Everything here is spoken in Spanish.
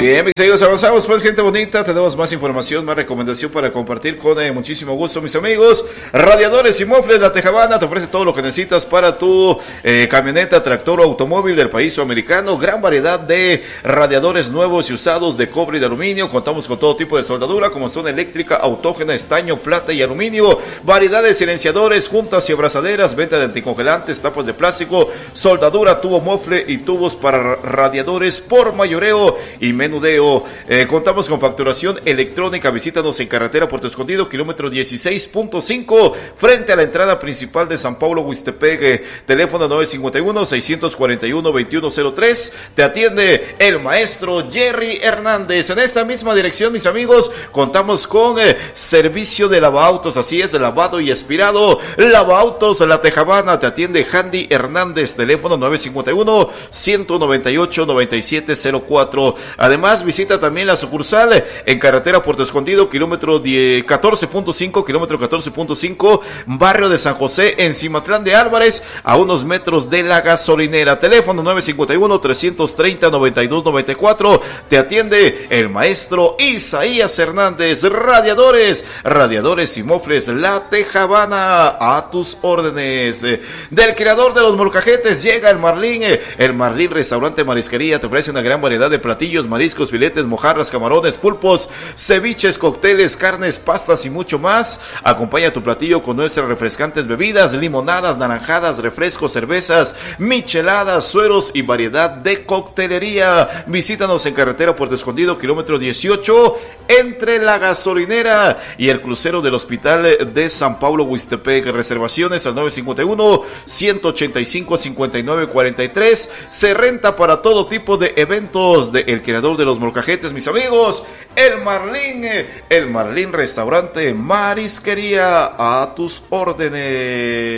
Bien, mis amigos, avanzamos pues, gente bonita. Tenemos más información, más recomendación para compartir con muchísimo gusto, mis amigos. Radiadores y Mofles, La Tejabana te ofrece todo lo que necesitas para tu camioneta, tractor o automóvil del país sudamericano. Gran variedad de radiadores nuevos y usados de cobre y de aluminio. Contamos con todo tipo de soldadura, como son eléctrica, autógena, estaño, plata y aluminio. Variedad de silenciadores, juntas y abrazaderas, venta de anticongelantes, tapas de plástico, soldadura, tubo mofle y tubos para radiadores por mayoreo y menudeo. Contamos con facturación electrónica. Visítanos en carretera Puerto Escondido, kilómetro 16.5, frente a la entrada principal de San Paulo, Huistepec. Teléfono 951-641-2103. Te atiende el maestro Jerry Hernández. En esta misma dirección, mis amigos, contamos con servicio de lavautos. Así es, lavado y aspirado. Lavautos La Tejabana, te atiende Handy Hernández. Teléfono 951-198-9704. Además, visita también la sucursal en carretera Puerto Escondido, kilómetro 14.5, barrio de San José, en Cimatlán de Álvarez, a unos metros de la gasolinera. Teléfono 951-330-9294. Te atiende el maestro Isaías Hernández. Radiadores y Mofles La Tejabana, a tus órdenes. Del creador de los molcajetes llega el Marlín. El Marlín Restaurante Marisquería te ofrece una gran variedad de platillos, mariscos, filetes, mojarras, camarones, pulpos, ceviches, cócteles, carnes, pastas y mucho más. Acompaña tu platillo con nuestras refrescantes bebidas, limonadas, naranjadas, refrescos, cervezas, micheladas, sueros y variedad de coctelería. Visítanos en carretera Puerto Escondido, kilómetro 18, entre la gasolinera y el crucero del Hospital de San Pablo, Huistepec. Reservaciones al 951-185-5943. Se renta para todo tipo de eventos de el creador de los molcajetes, mis amigos, el Marlín Restaurante Marisquería, a tus órdenes.